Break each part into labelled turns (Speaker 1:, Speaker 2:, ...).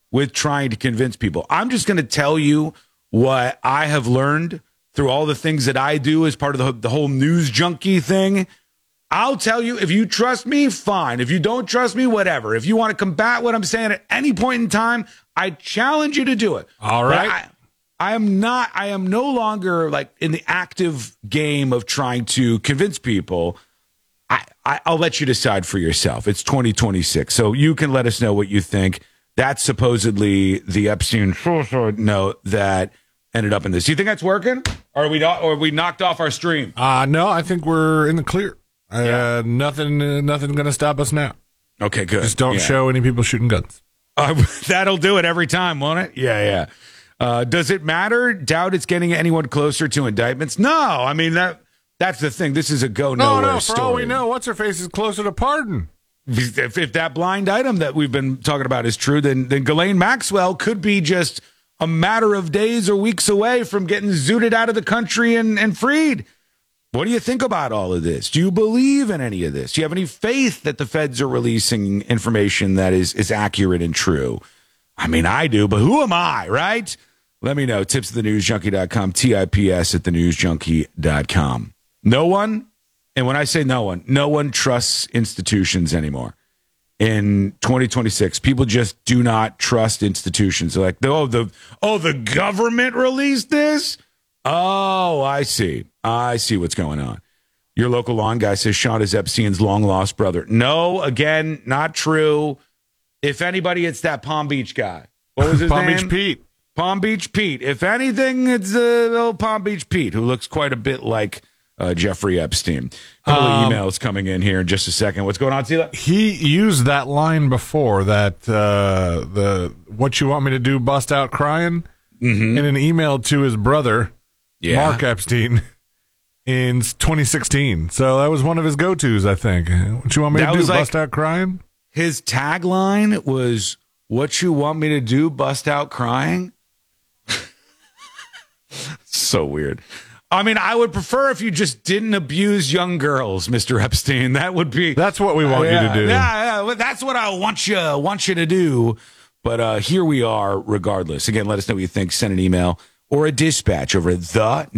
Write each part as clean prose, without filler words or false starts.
Speaker 1: with trying to convince people. I'm just going to tell you what I have learned through all the things that I do as part of the whole news junkie thing. I'll tell you, if you trust me, fine. If you don't trust me, whatever. If you want to combat what I'm saying at any point in time, I challenge you to do it.
Speaker 2: All right.
Speaker 1: I am no longer like in the active game of trying to convince people. I'll let you decide for yourself. It's 2026, so you can let us know what you think. That's supposedly the Epstein note that ended up in this. Do you think that's working? Or are we knocked off our stream?
Speaker 2: No, I think we're in the clear.
Speaker 1: Yeah.
Speaker 2: Nothing going to stop us now.
Speaker 1: Okay, good.
Speaker 2: Just don't show any people shooting guns.
Speaker 1: That'll do it every time, won't it? Yeah. Does it matter? Doubt it's getting anyone closer to indictments? No, I mean that's the thing. This is a go nowhere story.
Speaker 2: For all we know, what's her face is closer to pardon.
Speaker 1: If that blind item that we've been talking about is true, then Ghislaine Maxwell could be just a matter of days or weeks away from getting zooted out of the country and freed. What do you think about all of this? Do you believe in any of this? Do you have any faith that the feds are releasing information that is accurate and true? I mean, I do, but who am I, right? Let me know. Tips at thenewsjunkie.com, TIPS at thenewsjunkie.com. No one, and when I say no one trusts institutions anymore. In 2026, people just do not trust institutions. They're like, the government released this? Oh, I see what's going on. Your local lawn guy says Sean is Epstein's long-lost brother. No, again, not true. If anybody, it's that Palm Beach guy. What was his name?
Speaker 2: Palm Beach Pete.
Speaker 1: Palm Beach Pete. If anything, it's old Palm Beach Pete, who looks quite a bit like Jeffrey Epstein. A couple of emails coming in here in just a second. What's going on, Tila?
Speaker 2: He used that line before, that the "what you want me to do, bust out crying," in an email to his brother, Mark Epstein, in 2016. So that was one of his go-tos, I think. What you want me to do, bust out crying?
Speaker 1: His tagline was, "What you want me to do, bust out crying?" So weird. I mean, I would prefer if you just didn't abuse young girls, Mr. Epstein. That's
Speaker 2: what we want you to do.
Speaker 1: Yeah, that's what I want you to do. But here we are regardless. Again, let us know what you think. Send an email or a dispatch over at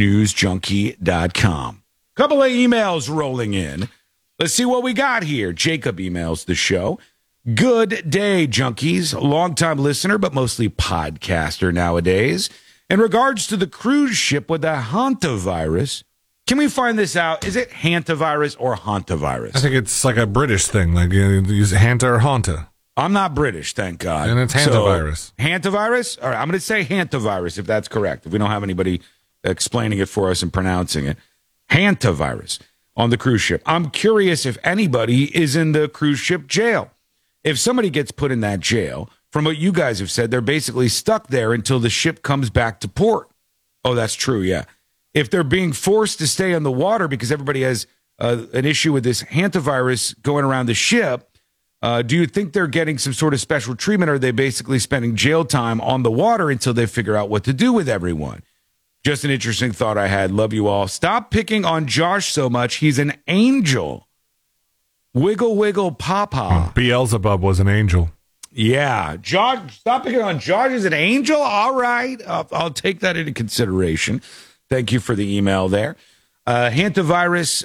Speaker 1: thenewsjunkie.com. Couple of emails rolling in. Let's see what we got here. Jacob emails the show. Good day, junkies. Longtime listener, but mostly podcaster nowadays. In regards to the cruise ship with the hantavirus, can we find this out? Is it hantavirus or hantavirus?
Speaker 2: I think it's like a British thing, like you use hanta or hanta.
Speaker 1: I'm not British, thank God.
Speaker 2: And it's hantavirus.
Speaker 1: So, hantavirus? All right, I'm going to say hantavirus if that's correct, if we don't have anybody explaining it for us and pronouncing it. Hantavirus on the cruise ship. I'm curious if anybody is in the cruise ship jail. If somebody gets put in that jail, from what you guys have said, they're basically stuck there until the ship comes back to port. Oh, that's true, yeah. If they're being forced to stay on the water because everybody has an issue with this hantavirus going around the ship, do you think they're getting some sort of special treatment, or are they basically spending jail time on the water until they figure out what to do with everyone? Just an interesting thought I had. Love you all. Stop picking on Josh so much. He's an angel. Wiggle, wiggle, papa.
Speaker 2: Beelzebub was an angel.
Speaker 1: Yeah, Josh, stop picking on Josh as an angel. All right, I'll take that into consideration. Thank you for the email there. Hantavirus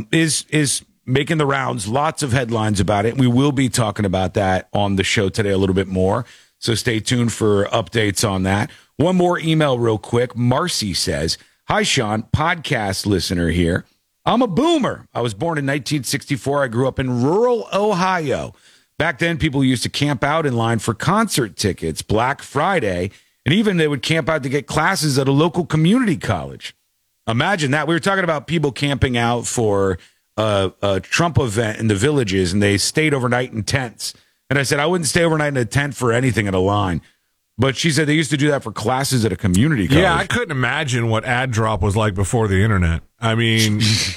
Speaker 1: is making the rounds. Lots of headlines about it. We will be talking about that on the show today a little bit more. So stay tuned for updates on that. One more email real quick. Marcy says, "Hi, Sean, podcast listener here. I'm a boomer. I was born in 1964. I grew up in rural Ohio. Back then, people used to camp out in line for concert tickets, Black Friday, and even they would camp out to get classes at a local community college. Imagine that. We were talking about people camping out for a Trump event in the Villages, and they stayed overnight in tents. And I said, I wouldn't stay overnight in a tent for anything in a line. But she said they used to do that for classes at a community college.
Speaker 2: Yeah, I couldn't imagine what ad drop was like before the internet. I mean,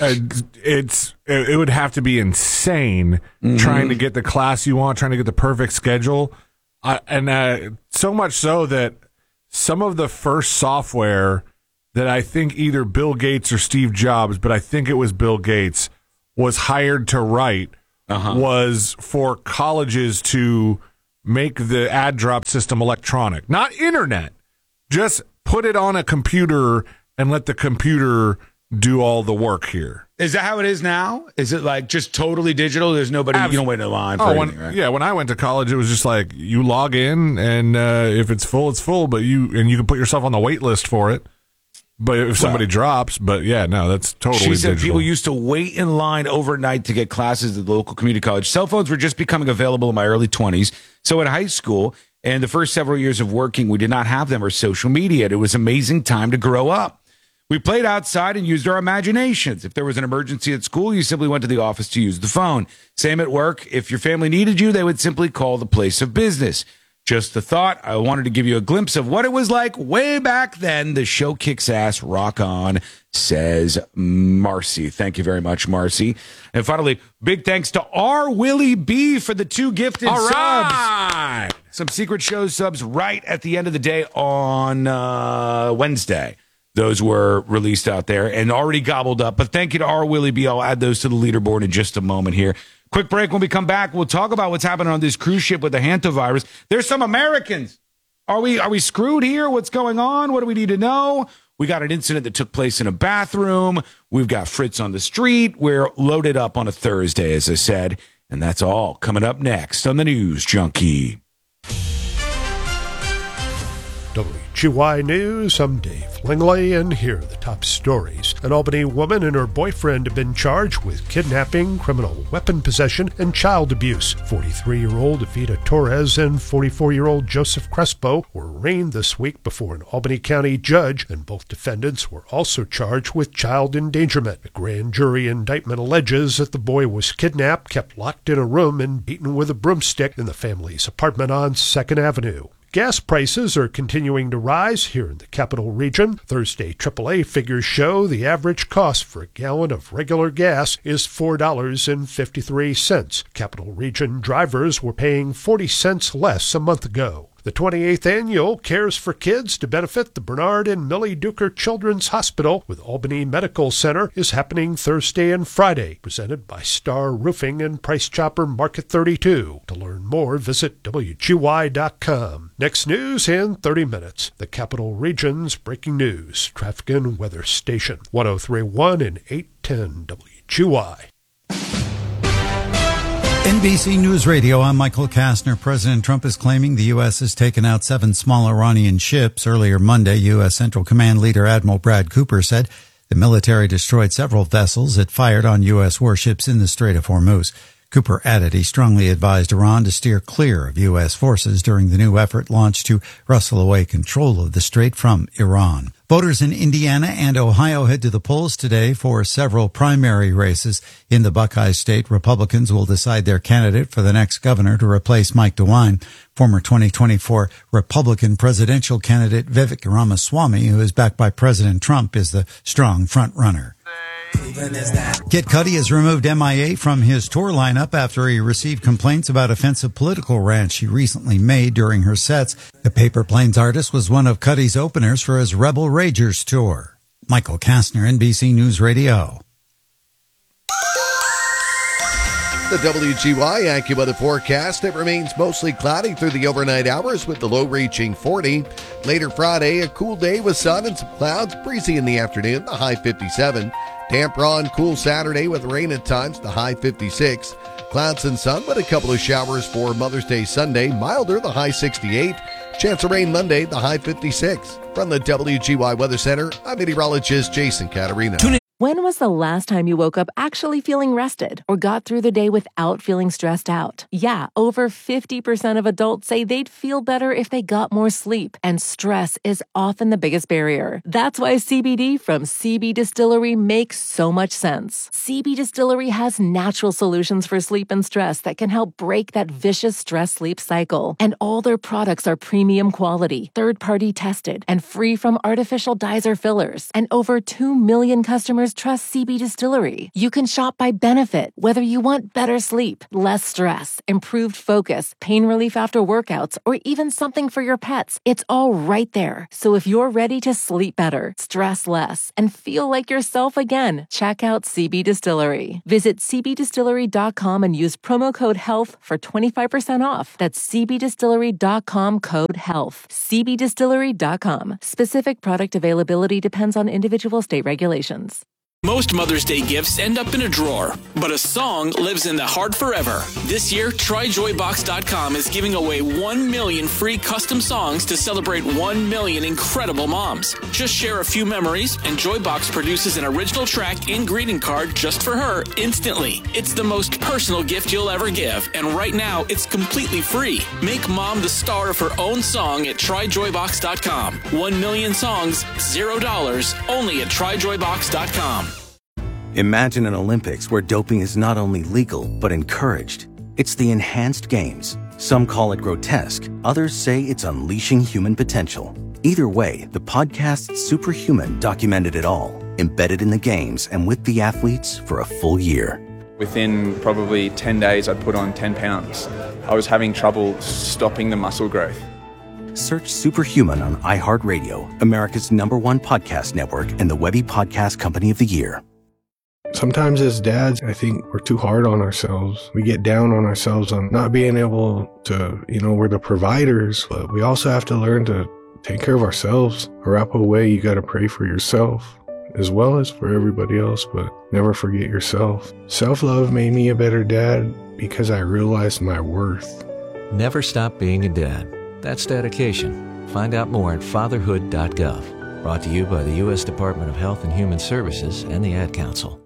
Speaker 2: it would have to be insane trying to get the class you want, trying to get the perfect schedule. And so much so that some of the first software that I think either Bill Gates or Steve Jobs, but I think it was Bill Gates, was hired to write was for colleges to make the ad drop system electronic, not internet. Just put it on a computer and let the computer do all the work here.
Speaker 1: Is that how it is now? Is it like just totally digital? There's nobody, you don't wait in line for anything, right?
Speaker 2: Yeah, when I went to college, it was just like you log in, and if it's full, it's full. But you can put yourself on the wait list for it. But if somebody drops, but yeah, no, that's totally
Speaker 1: She said
Speaker 2: digital.
Speaker 1: people used to wait in line overnight to get classes at the local community college. Cell phones were just becoming available in my early 20s. So in high school and the first several years of working, we did not have them or social media. It was an amazing time to grow up. We played outside and used our imaginations. If there was an emergency at school, you simply went to the office to use the phone. Same at work. If your family needed you, they would simply call the place of business. Just a thought. I wanted to give you a glimpse of what it was like way back then. The show kicks ass. Rock on, says Marcy. Thank you very much, Marcy. And finally, big thanks to R. Willie B for the 2 gifted subs. Some Secret Show subs right at the end of the day on Wednesday. Those were released out there and already gobbled up. But thank you to R. Willie B. I'll add those to the leaderboard in just a moment here. Quick break. When we come back, we'll talk about what's happening on this cruise ship with the hantavirus. There's some Americans. Are we screwed here? What's going on? What do we need to know? We got an incident that took place in a bathroom. We've got Fritz on the street. We're loaded up on a Thursday, as I said. And that's all coming up next on the News Junkie.
Speaker 3: WGY News, I'm Dave Langley, and here are the top stories. An Albany woman and her boyfriend have been charged with kidnapping, criminal weapon possession, and child abuse. 43-year-old Evita Torres and 44-year-old Joseph Crespo were arraigned this week before an Albany County judge, and both defendants were also charged with child endangerment. A grand jury indictment alleges that the boy was kidnapped, kept locked in a room, and beaten with a broomstick in the family's apartment on 2nd Avenue. Gas prices are continuing to rise here in the Capital Region. Thursday AAA figures show the average cost for a gallon of regular gas is $4.53. Capital Region drivers were paying 40 cents less a month ago. The 28th annual Cares for Kids to benefit the Bernard and Millie Duker Children's Hospital with Albany Medical Center is happening Thursday and Friday, presented by Star Roofing and Price Chopper Market 32. To learn more, visit WGY.com. Next news in 30 minutes. The Capital Region's breaking news, traffic and weather station. 103.1 and 810 WGY.
Speaker 4: NBC News Radio, I'm Michael Kastner. President Trump is claiming the U.S. has taken out 7 small Iranian ships. Earlier Monday, U.S. Central Command leader Admiral Brad Cooper said the military destroyed several vessels it fired on U.S. warships in the Strait of Hormuz. Cooper added he strongly advised Iran to steer clear of U.S. forces during the new effort launched to wrestle away control of the strait from Iran. Voters in Indiana and Ohio head to the polls today for several primary races. In the Buckeye State, Republicans will decide their candidate for the next governor to replace Mike DeWine. Former 2024 Republican presidential candidate Vivek Ramaswamy, who is backed by President Trump, is the strong frontrunner. Kid Cudi has removed MIA from his tour lineup after he received complaints about offensive political rants she recently made during her sets. The Paper Planes artist was one of Cudi's openers for his Rebel Ragers tour. Michael Kastner, NBC News Radio.
Speaker 5: The WGY AccuWeather forecast, it remains mostly cloudy through the overnight hours with the low reaching 40. Later Friday, a cool day with sun and some clouds, breezy in the afternoon, the high 57. Damp, raw, and cool Saturday with rain at times, the high 56. Clouds and sun with a couple of showers for Mother's Day Sunday, milder, the high 68. Chance of rain Monday, the high 56. From the WGY Weather Center, I'm meteorologist Jason Caterina.
Speaker 6: When was the last time you woke up actually feeling rested or got through the day without feeling stressed out? Yeah, over 50% of adults say they'd feel better if they got more sleep, and stress is often the biggest barrier. That's why CBD from CB Distillery makes so much sense. CB Distillery has natural solutions for sleep and stress that can help break that vicious stress-sleep cycle. And all their products are premium quality, third-party tested, and free from artificial dyes or fillers. And over 2 million customers customers trust CB Distillery. You can shop by benefit, whether you want better sleep, less stress, improved focus, pain relief after workouts, or even something for your pets. It's all right there. So if you're ready to sleep better, stress less, and feel like yourself again, check out CB Distillery. Visit cbdistillery.com and use promo code HEALTH for 25% off. That's cbdistillery.com, code HEALTH. cbdistillery.com. Specific product availability depends on individual state regulations.
Speaker 7: Most Mother's Day gifts end up in a drawer, but a song lives in the heart forever. This year, TryJoyBox.com is giving away 1 million free custom songs to celebrate 1 million incredible moms. Just share a few memories, and Joybox produces an original track and greeting card just for her instantly. It's the most personal gift you'll ever give, and right now, it's completely free. Make mom the star of her own song at TryJoyBox.com. 1 million songs, $0, only at TryJoyBox.com.
Speaker 8: Imagine an Olympics where doping is not only legal, but encouraged. It's the enhanced games. Some call it grotesque. Others say it's unleashing human potential. Either way, the podcast Superhuman documented it all, embedded in the games and with the athletes for a full year.
Speaker 9: Within probably 10 days, I'd put on 10 pounds. I was having trouble stopping the muscle growth.
Speaker 8: Search Superhuman on iHeartRadio, America's #1 podcast network and the Webby Podcast Company of the Year.
Speaker 10: Sometimes as dads, I think we're too hard on ourselves. We get down on ourselves on not being able to, we're the providers, but we also have to learn to take care of ourselves. Arapaho way, you got to pray for yourself as well as for everybody else, but never forget yourself. Self-love made me a better dad because I realized my worth.
Speaker 11: Never stop being a dad. That's dedication. Find out more at fatherhood.gov. Brought to you by the U.S. Department of Health and Human Services and the Ad Council.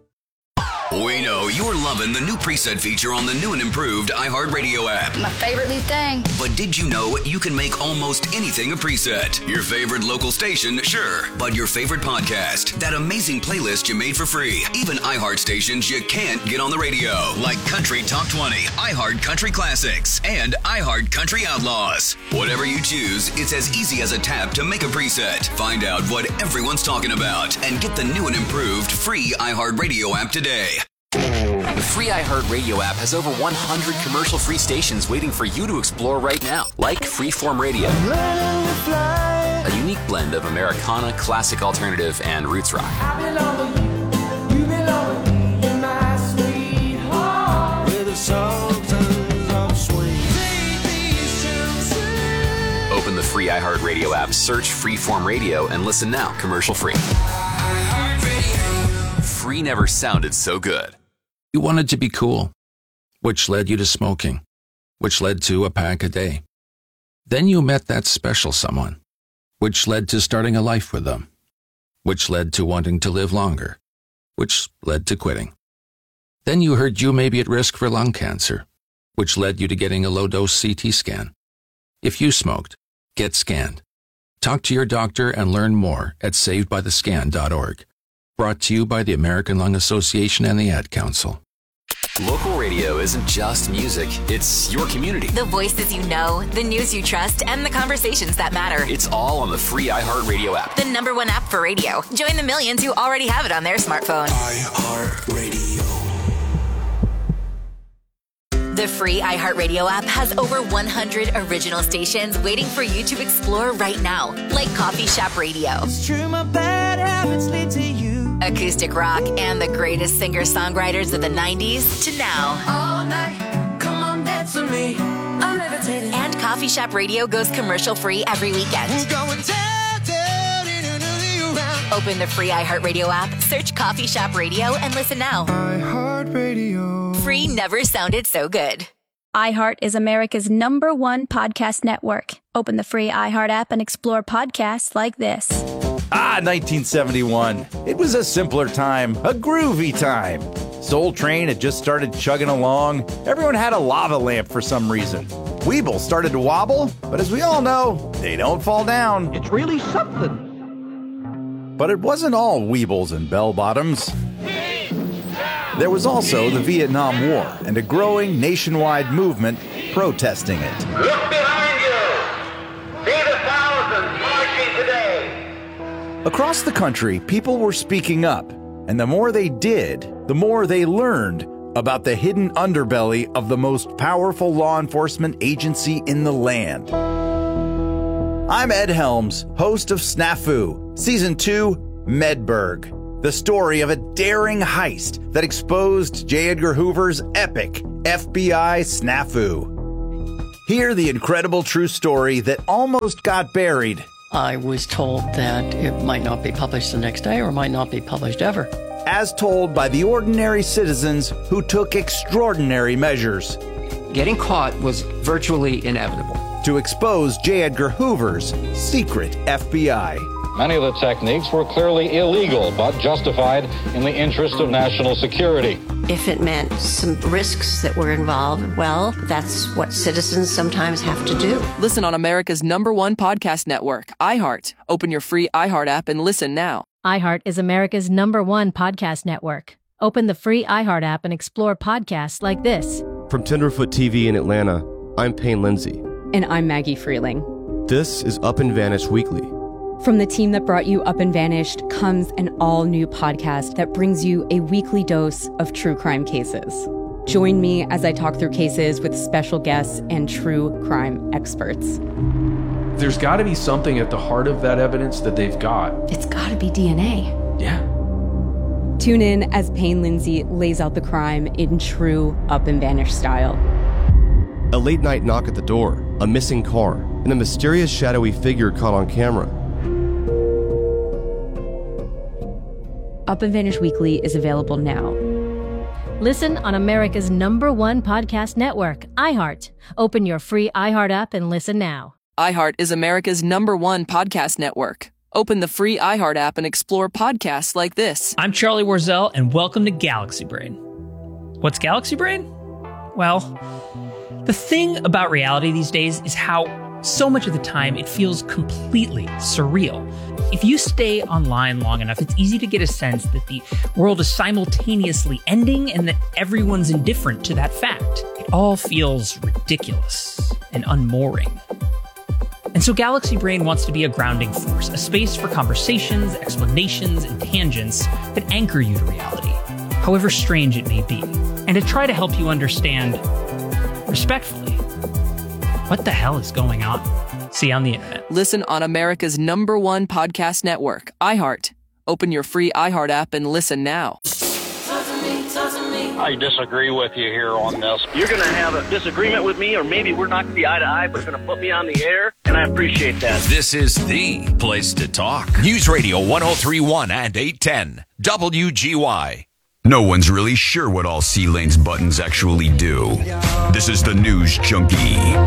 Speaker 12: We know you're loving the new preset feature on the new and improved iHeartRadio app.
Speaker 13: My favorite new thing.
Speaker 12: But did you know you can make almost anything a preset? Your favorite local station, sure. But your favorite podcast, that amazing playlist you made for free. Even iHeart stations you can't get on the radio. Like Country Top 20, iHeart Country Classics, and iHeart Country Outlaws. Whatever you choose, it's as easy as a tap to make a preset. Find out what everyone's talking about and get the new and improved free iHeartRadio app today.
Speaker 14: The free iHeartRadio app has over 100 commercial-free stations waiting for you to explore right now, like Freeform Radio, a unique blend of Americana, classic alternative, and roots rock. Open the free iHeartRadio app, search Freeform Radio, and listen now, commercial-free. Free never sounded so good.
Speaker 15: You wanted to be cool, which led you to smoking, which led to a pack a day. Then you met that special someone, which led to starting a life with them, which led to wanting to live longer, which led to quitting. Then you heard you may be at risk for lung cancer, which led you to getting a low-dose CT scan. If you smoked, get scanned. Talk to your doctor and learn more at savedbythescan.org. Brought to you by the American Lung Association and the Ad Council.
Speaker 14: Local radio isn't just music, it's your community.
Speaker 16: The voices you know, the news you trust, and the conversations that matter.
Speaker 14: It's all on the free iHeartRadio app.
Speaker 16: The #1 app for radio. Join the millions who already have it on their smartphone.
Speaker 12: iHeartRadio.
Speaker 16: The free iHeartRadio app has over 100 original stations waiting for you to explore right now, like Coffee Shop Radio.
Speaker 17: It's true, my bad habits lead to you.
Speaker 16: Acoustic rock and the greatest singer-songwriters of the 90s to now.
Speaker 17: All night, come on, dance with me. I'm levitating.
Speaker 16: And Coffee Shop Radio goes commercial-free every weekend.
Speaker 17: We're going down, down, and around.
Speaker 16: Open the free iHeartRadio app, search Coffee Shop Radio, and listen now.
Speaker 17: iHeartRadio.
Speaker 16: Free never sounded so good.
Speaker 18: iHeart is America's #1 podcast network. Open the free iHeart app and explore podcasts like this.
Speaker 19: 1971. It was a simpler time, a groovy time. Soul Train had just started chugging along. Everyone had a lava lamp for some reason. Weeble started to wobble, but as we all know, they don't fall down.
Speaker 20: It's really something.
Speaker 19: But it wasn't all Weebles and bell-bottoms. There was also the Vietnam War and a growing nationwide movement protesting it.
Speaker 21: Look behind you. See the thousands marching today.
Speaker 19: Across the country, people were speaking up, And the more they did, the more they learned about the hidden underbelly of the most powerful law enforcement agency in the land. I'm Ed Helms, host of Snafu, Season 2, Medberg, the story of a daring heist that exposed J. Edgar Hoover's epic FBI snafu. Hear the incredible true story that almost got buried.
Speaker 13: I was told that it might not be published the next day or might not be published ever.
Speaker 19: As told by the ordinary citizens who took extraordinary measures.
Speaker 20: Getting caught was virtually inevitable.
Speaker 19: To expose J. Edgar Hoover's secret FBI.
Speaker 22: Many of the techniques were clearly illegal, but justified in the interest of national security.
Speaker 23: If it meant some risks that were involved, well, that's what citizens sometimes have to do.
Speaker 24: Listen on America's #1 podcast network, iHeart. Open your free iHeart app and listen now.
Speaker 25: iHeart is America's #1 podcast network. Open the free iHeart app and explore podcasts like this.
Speaker 26: From Tenderfoot TV in Atlanta, I'm Payne Lindsay.
Speaker 27: And I'm Maggie Freeling.
Speaker 26: This is Up and Vanished Weekly.
Speaker 27: From the team that brought you Up and Vanished comes an all-new podcast that brings you a weekly dose of true crime cases. Join me as I talk through cases with special guests and true crime experts.
Speaker 28: There's got to be something at the heart of that evidence that they've got.
Speaker 23: It's got to be DNA.
Speaker 28: Yeah.
Speaker 27: Tune in as Payne Lindsay lays out the crime in true Up and Vanished style.
Speaker 26: A late-night knock at the door, a missing car, and a mysterious shadowy figure caught on camera.
Speaker 27: Up and Vanished Weekly is available now.
Speaker 25: Listen on America's #1 podcast network, iHeart. Open your free iHeart app and listen now.
Speaker 24: iHeart is America's #1 podcast network. Open the free iHeart app and explore podcasts like this.
Speaker 29: I'm Charlie Warzel, and welcome to Galaxy Brain. What's Galaxy Brain? Well, the thing about reality these days is how so much of the time it feels completely surreal. If you stay online long enough, it's easy to get a sense that the world is simultaneously ending and that everyone's indifferent to that fact. It all feels ridiculous and unmooring. And so Galaxy Brain wants to be a grounding force, a space for conversations, explanations, and tangents that anchor you to reality, however strange it may be, and to try to help you understand, respectfully, what the hell is going on? See you on the internet.
Speaker 24: Listen on America's #1 podcast network, iHeart. Open your free iHeart app and listen now.
Speaker 21: I disagree with you here on this. You're going to have a disagreement with me, or maybe we're not going to be eye to eye, but it's going to put me on the air, and I appreciate that.
Speaker 30: This is the place to talk. News Radio 103.1 and 810 WGY. No one's really sure what all C-Lane's buttons actually do. This is the News Junkie.